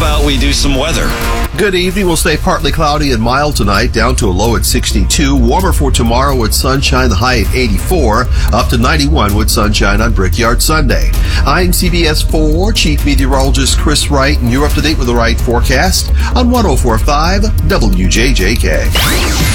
about we do some weather? Good evening. We'll stay partly cloudy and mild tonight, down to a low at 62. Warmer for tomorrow with sunshine, the high at 84, up to 91 with sunshine on Brickyard Sunday. I'm CBS 4 Chief Meteorologist Chris Wright, and you're up to date with the right forecast on 104.5 WJJK.